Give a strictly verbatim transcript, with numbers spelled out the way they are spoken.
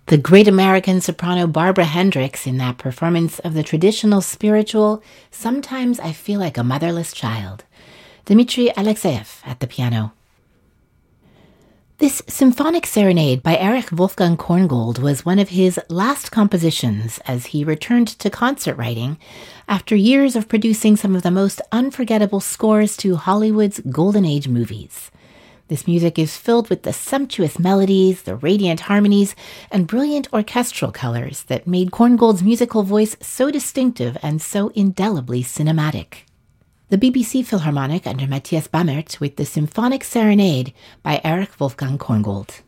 The great American soprano Barbara Hendricks in that performance of the traditional spiritual, Sometimes I Feel Like a Motherless Child. Dmitry Alexeyev at the piano. This symphonic serenade by Erich Wolfgang Korngold was one of his last compositions as he returned to concert writing after years of producing some of the most unforgettable scores to Hollywood's Golden Age movies. This music is filled with the sumptuous melodies, the radiant harmonies, and brilliant orchestral colors that made Korngold's musical voice so distinctive and so indelibly cinematic. The B B C Philharmonic under Matthias Bammert with the Symphonic Serenade by Erich Wolfgang Korngold.